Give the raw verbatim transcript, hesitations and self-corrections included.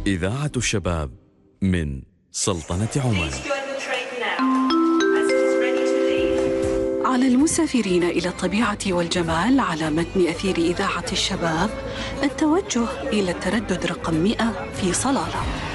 إذاعة الشباب من سلطنة عمان. على المسافرين إلى الطبيعة والجمال على متن أثير إذاعة الشباب التوجه إلى التردد رقم مئة في صلالة.